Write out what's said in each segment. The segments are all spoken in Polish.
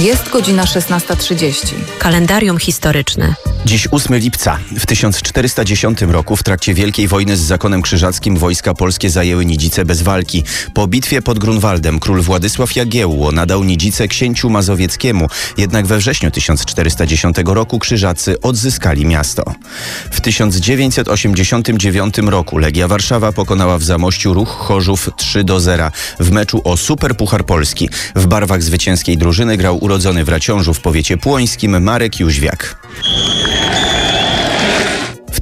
Jest godzina 16:30. Kalendarium historyczne. Dziś 8 lipca. W 1410 roku w trakcie Wielkiej Wojny z zakonem krzyżackim wojska polskie zajęły Nidzice bez walki. Po bitwie pod Grunwaldem król Władysław Jagiełło nadał Nidzice księciu mazowieckiemu, jednak we wrześniu 1410 roku krzyżacy odzyskali miasto. W 1989 roku Legia Warszawa pokonała w Zamościu Ruch Chorzów 3-0 w meczu o Superpuchar Polski. W barwach zwycięskiej drużyny grał urodzony w Raciążu w powiecie płońskim Marek Jóźwiak. W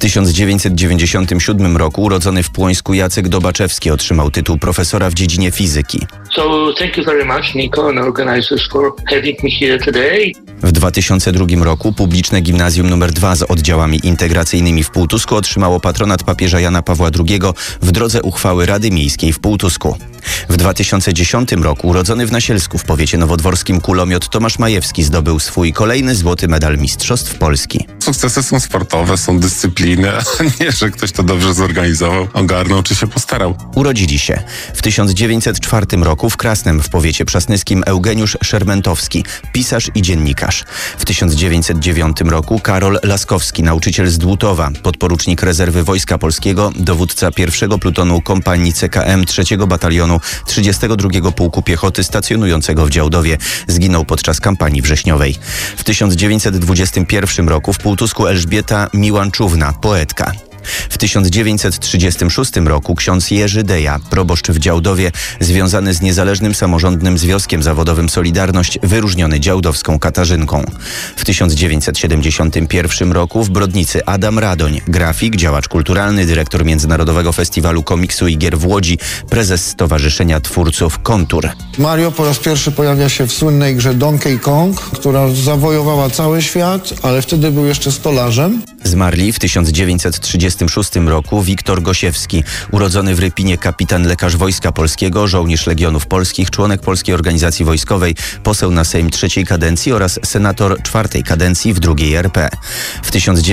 1997 roku urodzony w Płońsku Jacek Dobaczewski otrzymał tytuł profesora w dziedzinie fizyki. So thank you very much, Nico, and organizers for having me here today. W 2002 roku publiczne gimnazjum nr 2 z oddziałami integracyjnymi w Półtusku otrzymało patronat papieża Jana Pawła II w drodze uchwały Rady Miejskiej w Półtusku. W 2010 roku urodzony w Nasielsku w powiecie nowodworskim kulomiot Tomasz Majewski zdobył swój kolejny złoty medal Mistrzostw Polski. Sukcesy są sportowe, są dyscypliny, a nie, że ktoś to dobrze zorganizował, ogarnął czy się postarał. Urodzili się w 1904 roku w Krasnem w powiecie przasnyskim Eugeniusz Szermentowski, pisarz i dziennikarz. W 1909 roku Karol Laskowski, nauczyciel z Dłutowa, podporucznik rezerwy Wojska Polskiego, dowódca 1 plutonu kompanii CKM 3 batalionu 32 Pułku Piechoty stacjonującego w Działdowie. Zginął podczas kampanii wrześniowej. W 1921 roku w Półtusku Elżbieta Miłanczówna, poetka. W 1936 roku ksiądz Jerzy Deja, proboszcz w Działdowie, związany z Niezależnym Samorządnym Związkiem Zawodowym Solidarność, wyróżniony działdowską Katarzynką. W 1971 roku w Brodnicy Adam Radoń, grafik, działacz kulturalny, dyrektor Międzynarodowego Festiwalu Komiksu i Gier w Łodzi, prezes Stowarzyszenia Twórców Kontur. Mario po raz pierwszy pojawia się w słynnej grze Donkey Kong, która zawojowała cały świat, ale wtedy był jeszcze stolarzem. Zmarli w 1936 roku Wiktor Gosiewski, urodzony w Rypinie kapitan lekarz Wojska Polskiego, żołnierz Legionów Polskich, członek Polskiej Organizacji Wojskowej, poseł na Sejm III kadencji oraz senator IV kadencji w II RP. W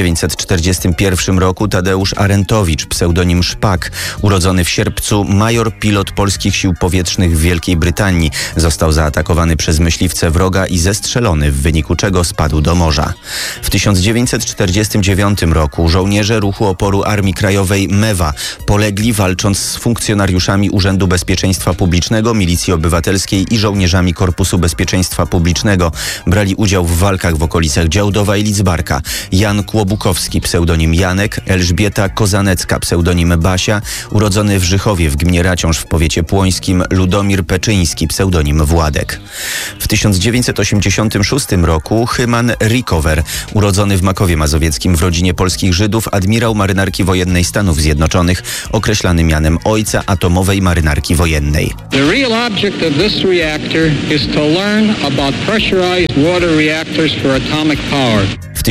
1941 roku Tadeusz Arentowicz, pseudonim Szpak, urodzony w Sierpcu, major pilot polskich sił powietrznych w Wielkiej Brytanii, został zaatakowany przez myśliwce wroga i zestrzelony, w wyniku czego spadł do morza. W 1949 roku żołnierze ruchu oporu Armii Krajowej MEWA polegli walcząc z funkcjonariuszami Urzędu Bezpieczeństwa Publicznego, Milicji Obywatelskiej i żołnierzami Korpusu Bezpieczeństwa Publicznego. Brali udział w walkach w okolicach Działdowa i Lidzbarka Jan Kłobukowski, pseudonim Janek, Elżbieta Kozanecka, pseudonim Basia, urodzony w Żychowie w gminie Raciąż w powiecie płońskim Ludomir Peczyński, pseudonim Władek. W 1986 roku Hyman Rickover, urodzony w Makowie Mazowieckim w rodzinie polskich Żydów, admirał Marynarki Wojennej Stanów Zjednoczonych, określany mianem ojca atomowej marynarki wojennej. The real object of this reactor is to learn about pressurized water reactors for atomic power. W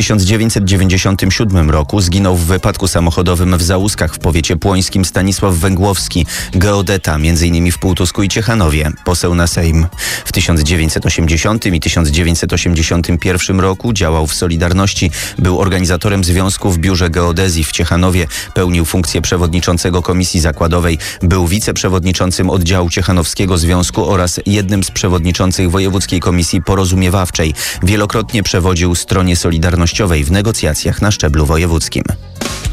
1997 roku zginął w wypadku samochodowym w Załuskach w powiecie płońskim Stanisław Węgłowski, geodeta, m.in. w Półtusku i Ciechanowie, poseł na Sejm. W 1980 i 1981 roku działał w Solidarności, był organizatorem związku w Biurze Geodezji w Ciechanowie, pełnił funkcję przewodniczącego Komisji Zakładowej, był wiceprzewodniczącym oddziału Ciechanowskiego Związku oraz jednym z przewodniczących Wojewódzkiej Komisji Porozumiewawczej. Wielokrotnie przewodził stronie Solidarnościowej w negocjacjach na szczeblu wojewódzkim.